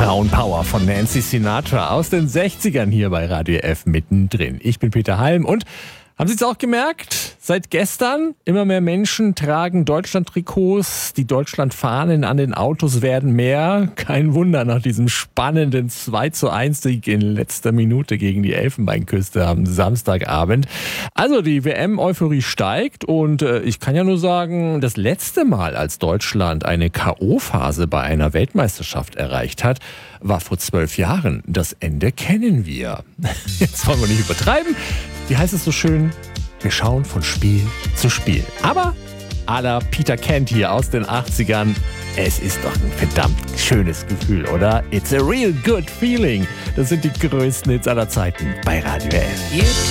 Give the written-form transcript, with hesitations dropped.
Frauenpower von Nancy Sinatra aus den 60ern hier bei Radio F mittendrin. Ich bin Peter Halm und haben Sie es auch gemerkt? Seit gestern immer mehr Menschen tragen Deutschland-Trikots. Die Deutschland-Fahnen an den Autos werden mehr. Kein Wunder nach diesem spannenden 2:1-Sieg in letzter Minute gegen die Elfenbeinküste am Samstagabend. Also die WM-Euphorie steigt und ich kann ja nur sagen, das letzte Mal, als Deutschland eine K.O.-Phase bei einer Weltmeisterschaft erreicht hat, war vor 12 Jahren. Das Ende kennen wir. Jetzt wollen wir nicht übertreiben. Wie heißt es so schön? Wir schauen von Spiel zu Spiel. Aber à la Peter Kent hier aus den 80ern, es ist doch ein verdammt schönes Gefühl, oder? It's a real good feeling. Das sind die größten Hits aller Zeiten bei Radio F.